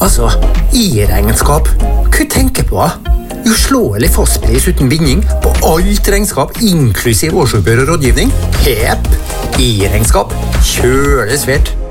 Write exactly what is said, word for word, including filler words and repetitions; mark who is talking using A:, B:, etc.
A: Altså, i-regnskap. Hva tenker på? Uslåelig fastpris uten binding på alt regnskap, inklusiv årsoppgjør og rådgivning. Hep! I-regnskap. Kjøle svært.